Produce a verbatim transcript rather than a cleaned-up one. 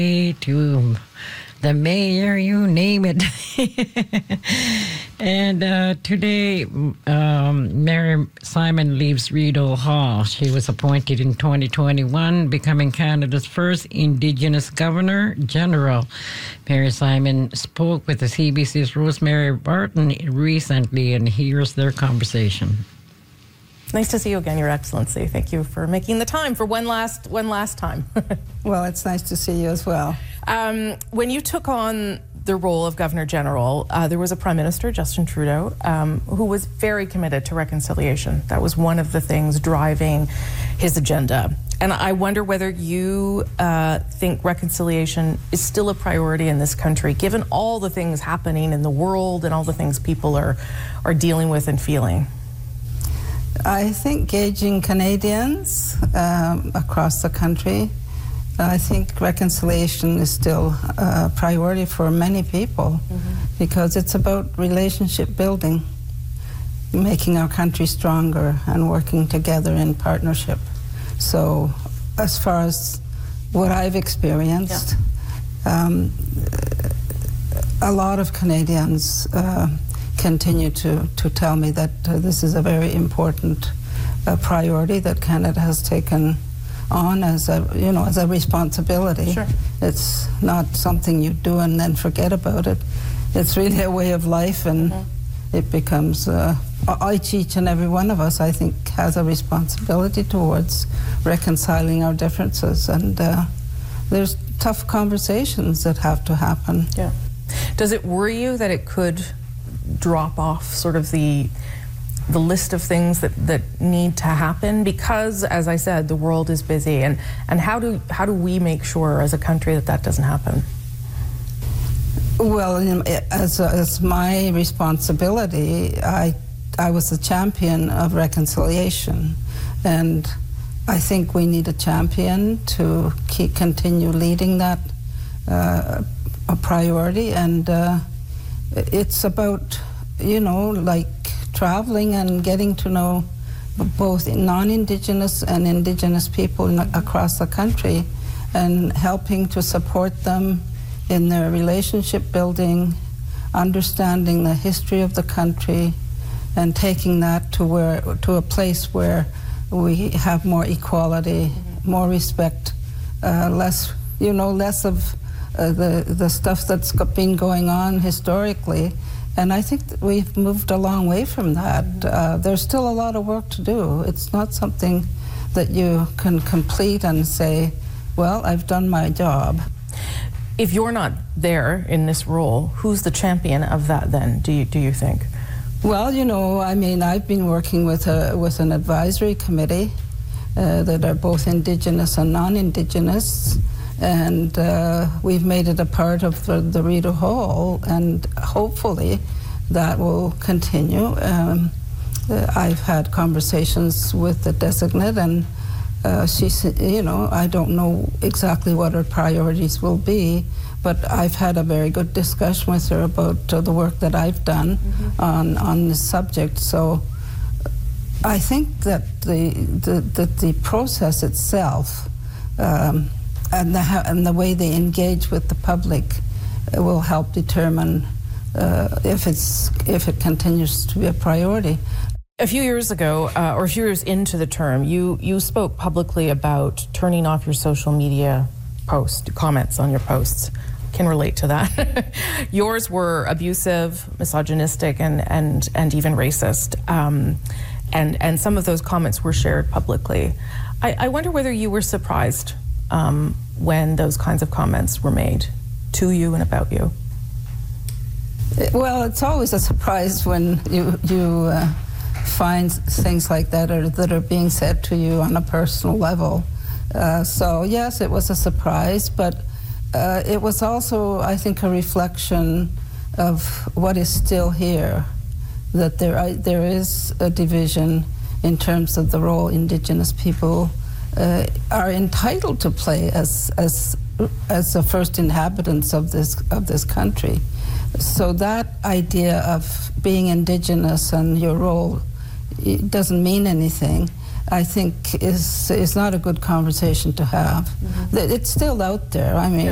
To the mayor, you name it. And uh, today, um, Mary Simon leaves Rideau Hall. She was appointed in twenty twenty-one, becoming Canada's first Indigenous Governor General. Mary Simon spoke with the C B C's Rosemary Barton recently, and here's their conversation. Nice to see you again, Your Excellency. Thank you for making the time for one last one last time. Well, it's nice to see you as well. Um, when you took on the role of Governor General, uh, there was a Prime Minister, Justin Trudeau, um, who was very committed to reconciliation. That was one of the things driving his agenda. And I wonder whether you uh, think reconciliation is still a priority in this country, given all the things happening in the world and all the things people are, are dealing with and feeling. I think gauging Canadians um, across the country, I think reconciliation is still a priority for many people, mm-hmm. because it's about relationship building, making our country stronger and working together in partnership. So as far as what I've experienced, yeah. um, a lot of Canadians uh, continue to, to tell me that uh, this is a very important uh, priority that Canada has taken on as a, you know, as a responsibility. Sure. It's not something you do and then forget about it. It's really a way of life, and mm-hmm. it becomes, uh, each and every one of us, I think, has a responsibility towards reconciling our differences, and uh, there's tough conversations that have to happen. Yeah. Does it worry you that it could drop off sort of the the list of things that, that need to happen? Because, as I said, the world is busy, and, and how do how do we make sure as a country that that doesn't happen? Well, as, as my responsibility, I, I was the champion of reconciliation, and I think we need a champion to keep, continue leading that uh, a priority, and uh, it's about, you know, like traveling and getting to know both non-Indigenous and Indigenous people in, across the country, and helping to support them in their relationship building, understanding the history of the country, and taking that to where to a place where we have more equality, mm-hmm. more respect, uh, less, you know, less of uh, the the stuff that's been going on historically. And I think that we've moved a long way from that. Uh, there's still a lot of work to do. It's not something that you can complete and say, well, I've done my job. If you're not there in this role, who's the champion of that then, do you, do you think? Well, you know, I mean, I've been working with, a, with an advisory committee uh, that are both Indigenous and non-Indigenous, and uh, we've made it a part of the, the Rideau Hall, and hopefully that will continue. Um, uh, I've had conversations with the designate, and uh, she said, you know, I don't know exactly what her priorities will be, but I've had a very good discussion with her about uh, the work that I've done mm-hmm. on, on this subject. So I think that the, the, the, the process itself, um, And the, and the way they engage with the public uh, will help determine uh, if it's if it continues to be a priority. A few years ago, uh, or a few years into the term, you you spoke publicly about turning off your social media posts, comments on your posts. Can relate to that. Yours were abusive, misogynistic, and and and even racist. Um, and and some of those comments were shared publicly. I, I wonder whether you were surprised Um, when those kinds of comments were made to you and about you. Well, it's always a surprise when you you uh, find things like that or that are being said to you on a personal level. Uh, so yes, it was a surprise, but uh, it was also, I think, a reflection of what is still here, that there are, there is a division in terms of the role Indigenous people Uh, are entitled to play as as as the first inhabitants of this of this country. So that idea of being Indigenous and your role, it doesn't mean anything, I think is is not a good conversation to have. Mm-hmm. It's still out there. I mean.